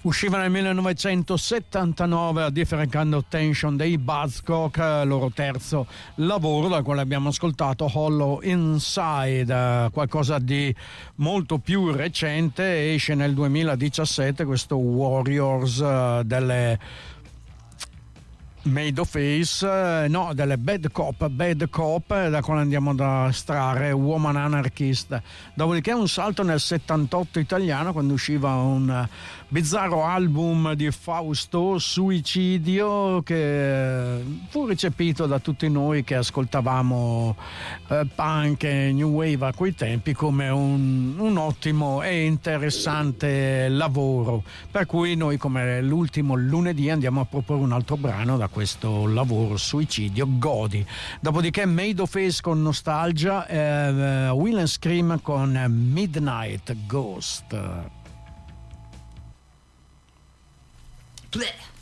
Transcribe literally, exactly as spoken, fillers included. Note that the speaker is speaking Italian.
Usciva nel millenovecentosettantanove A Different Kind of Tension dei Buzzcock, loro terzo lavoro, dal quale abbiamo ascoltato Hollow Inside. Qualcosa di molto più recente, esce nel duemiladiciassette questo Warriors delle Made of Ace, no, delle Bad Cop, Bad Cop, da quale andiamo ad estrarre Woman Anarchist. Dopodiché un salto nel settantotto italiano, quando usciva un bizzarro album di Fausto, Suicidio, che fu recepito da tutti noi che ascoltavamo eh, punk e new wave a quei tempi come un, un ottimo e interessante lavoro, per cui noi come l'ultimo lunedì andiamo a proporre un altro brano da questo lavoro, Suicidio, Godi. Dopodiché Made of Ace con Nostalgia, eh, Will and Scream con Midnight Ghost. Bleh.